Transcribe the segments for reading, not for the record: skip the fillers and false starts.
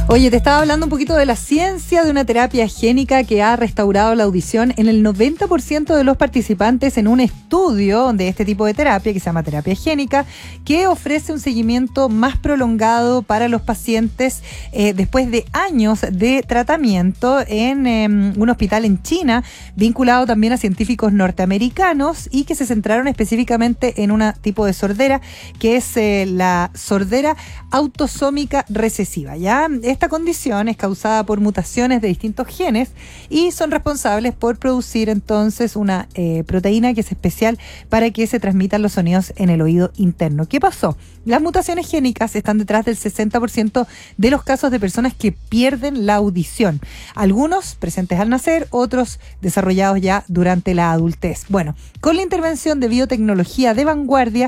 Oye, te estaba hablando un poquito de la ciencia de una terapia génica que ha restaurado la audición en el 90% de los participantes en un estudio de este tipo de terapia que se llama terapia génica, que ofrece un seguimiento más prolongado para los pacientes después de años de tratamiento en un hospital en China, vinculado también a científicos norteamericanos y que se centraron específicamente en un tipo de sordera que es la sordera autosómica recesiva, ¿ya? Esta condición es causada por mutaciones de distintos genes y son responsables por producir entonces una proteína que es especial para que se transmitan los sonidos en el oído interno. ¿Qué pasó? Las mutaciones génicas están detrás del 60% de los casos de personas que pierden la audición. Algunos presentes al nacer, otros desarrollados ya durante la adultez. Bueno, con la intervención de biotecnología de vanguardia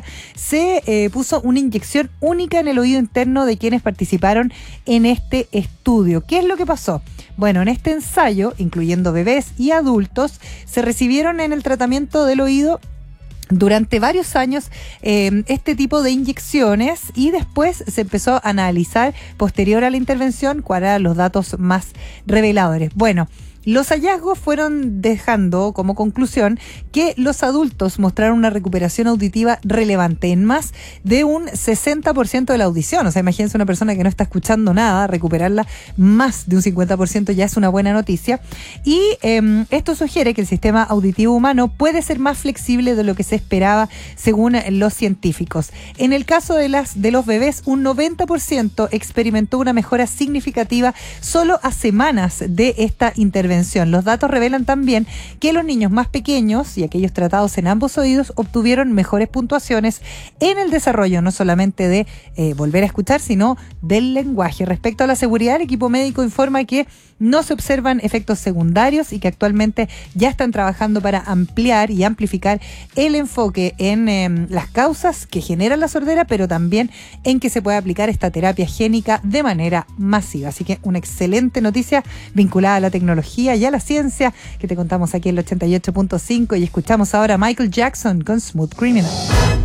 se puso una inyección única en el oído interno de quienes participaron en este estudio. ¿Qué es lo que pasó? Bueno, en este ensayo, incluyendo bebés y adultos, se recibieron en el tratamiento del oído durante varios años este tipo de inyecciones y después se empezó a analizar posterior a la intervención cuáles eran los datos más reveladores. Bueno, los hallazgos fueron dejando como conclusión que los adultos mostraron una recuperación auditiva relevante en más de un 60% de la audición. O sea, imagínense una persona que no está escuchando nada, recuperarla más de un 50% ya es una buena noticia. Y esto sugiere que el sistema auditivo humano puede ser más flexible de lo que se esperaba según los científicos. En el caso de los bebés, un 90% experimentó una mejora significativa solo a semanas de esta intervención. Los datos revelan también que los niños más pequeños y aquellos tratados en ambos oídos obtuvieron mejores puntuaciones en el desarrollo, no solamente de volver a escuchar, sino del lenguaje. Respecto a la seguridad, el equipo médico informa que no se observan efectos secundarios y que actualmente ya están trabajando para ampliar y amplificar el enfoque en las causas que generan la sordera, pero también en que se pueda aplicar esta terapia génica de manera masiva. Así que una excelente noticia vinculada a la tecnología y a la ciencia que te contamos aquí en el 88.5 y escuchamos ahora a Michael Jackson con Smooth Criminal.